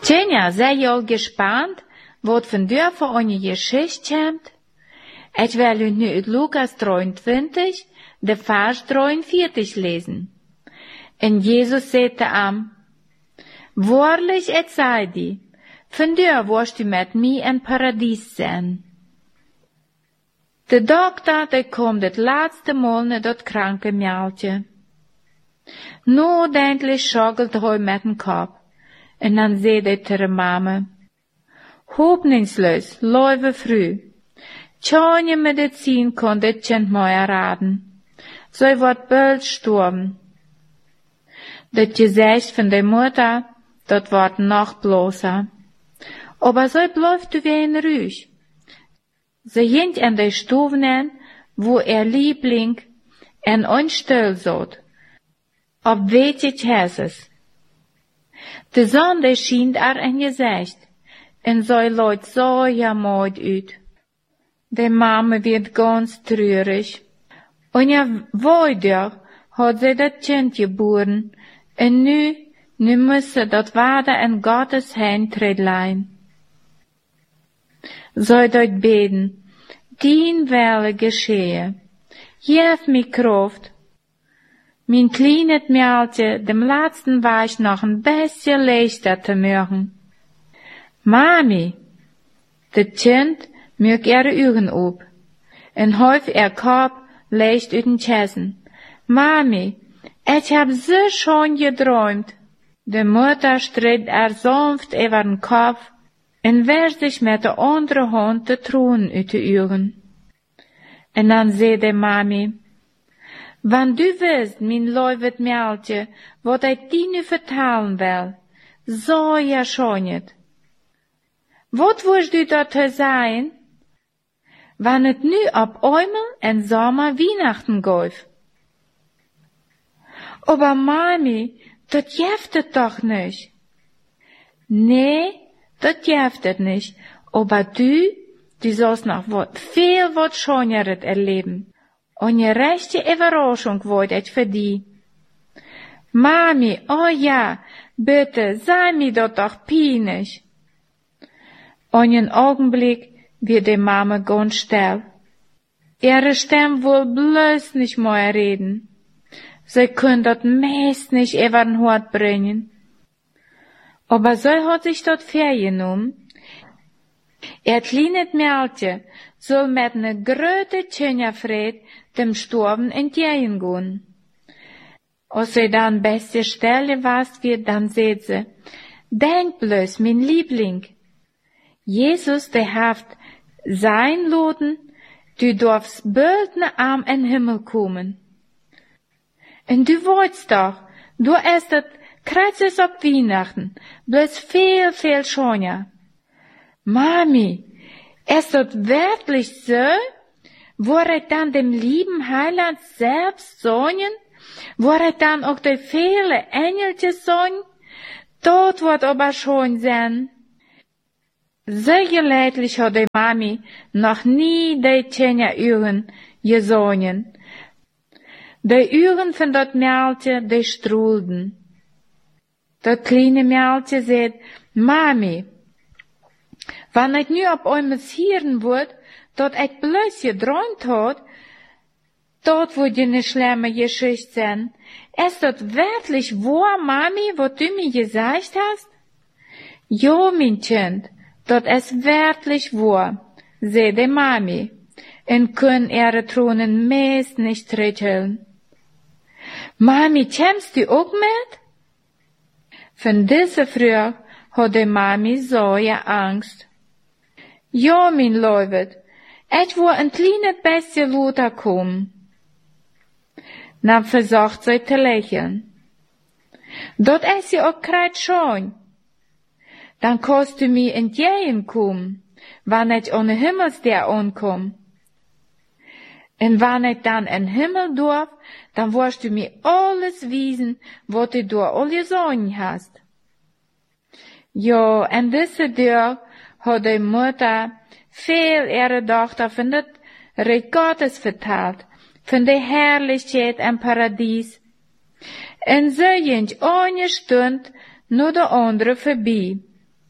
Tjenja, sei je al gespannt, wat vandaag voor een geschichte komt? Ik wil u nu uit Lukas 23, de vers 43 lesen. En Jesus sagte am, Wahrlich, ich sei dir, vandaag wirst du mit mir in Paradies sein. De dokter, der komt het laatste Mal naar dat kranke Mjaaltje. Nadenklich schoggelt hij met den Kopf. En dan zei hij tegen mama, Hoopningsloos, lieve vrouw, tjanje medicijn kon dit kind meer raden. Zij wordt bald sterben. Dat gezicht van de moeder, dat wordt nog bloßer. Aber zij blijft wein ruhig. Ze ging in de stoven, wo Liebling en onstil zat. Op weetjes hesses. De zon die schijnt er in gezicht, en zij luidt zo jammer uit. De mama werd ganz treurig. En ja, weiter had zij dat kind geboren, en nu muss ze dat water in Gottes hand leiden. Zij dat beten, dien wille geschehe. Geef mij kracht. Mein kleines Mädchen, dem letzten war ich noch ein bisschen leichter zu machen. Mami, das Kind mögt ihre Augen auf, und häuf Kopf leicht über den Kissen. Mami, ich hab so schon geträumt. Die Mutter streicht sanft über den Kopf und wischt sich mit der anderen Hand die Tränen uit de Augen. Und dann sagte Mami, Wann du wist, mein liebes Mädchen, wat ich dir nu vertellen will, so ja schon nicht. Wat wirst du dort sein? Wann het nu op einmal en Sommer Weihnachten geht? Aber Mami, dat jeft het doch nicht. Nee, dat jeft het nicht. Aber du sollst noch viel schöneres erleben. Eine rechte Überraschung wollte ich für die. Mami, oh ja, bitte, sei mir doch peinlich. Einen Augenblick wird die Mama ganz still. Ihre Stimme will bloß nicht mehr reden. Sie können das meist nicht über den Hut bringen. Aber sie hat sich dort vorgenommen. Ihr kleines Mädchen soll mit einer großen Tjänjafred dem Sturm entgegengehen. Als sie dann beste Stelle was wird, dann sagt sie, denk bloß, mein Liebling, Jesus, der haft sein Loden, du darfst bald ne Arm in den Himmel kommen. Und du weißt doch, du erst das Kreuzes auf Weihnachten, bloß viel schöner. Mami, ist das wirklich so? Wurde dann dem lieben Heiland selbst songen? Wurde dann auch die viele Engeltjes songen? Dort wird aber schon sein. So geleidlich hat die Mami noch nie die 10 Uhren gesungen. Die Uhren von dat Mädchen, die strudelten. Dat kleine Mädchen sagt, Mami, wann ich nu op einmal hören wird, dat ich bloß geträumt hat, dort wo die ne schlimme Geschichte sind, ist das wirklich wahr, Mami, was du mir gesagt hast? Ja, mein Kind, dat ist wirklich wahr, sagt die Mami, und können ihre Tränen meist nicht rütteln. Mami, kommst du auch mit? Von dieser Früh hat die Mami so ja Angst. Ja, mein Leubet, ich will ein kleines bisschen lauter kommen. Dann versucht sie zu lächeln. Dort ist sie auch grad schon. Dann kannst du mir entgegenkommen, wann ich an den Himmelsder ankomme. Und wann ich dann in den Himmel darf, dann wirst du mir alles wissen, was du da all gesungen hast. Ja, in dieser Tag hat die Mutter viel ihre Tochter von das Reich Gottes vertelt, von der Herrlichkeit im Paradies. Und so ging eine Stunde nur der andere vorbei.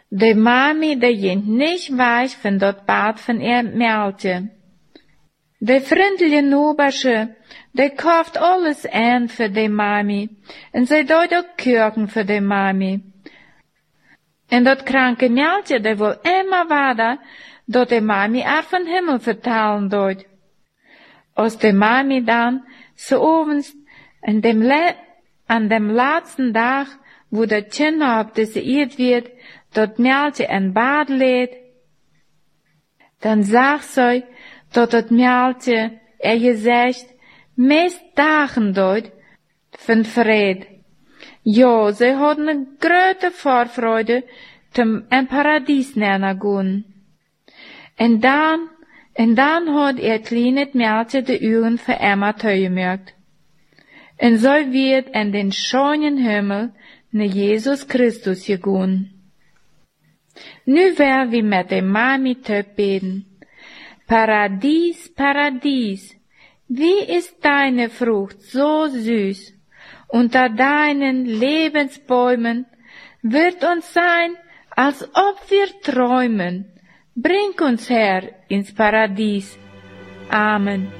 De Mami, de jint nicht weich von dat Bad von ihr Mältje. De vriendelijke Nobersche, de kauft alles aan für de Mami, en zij doet ook kurken für de Mami. En dat kranke Mältje, de wil immer weiter, dat de Mami er von Himmel vertalen doet. Als de Mami dan, so ovens, an dem laatsten Tag, wo dat Kind op deseerd wird, dat Mältje en Bad lädt, dan sagt zij, dat het Mältje gezegd meest dagen doet van vrede. Ja, ze hadden een grote voorvreugde om een paradies naar gaan. En dan had het kleine Mältje de uren voor Emma tegemerkt. En zo werd in den schönen Himmel naar Jesus Christus gegaan. Nu werden we met de Mami beten. Paradies, Paradies, wie ist deine Frucht so süß? Unter deinen Lebensbäumen wird uns sein, als ob wir träumen. Bring uns her ins Paradies. Amen.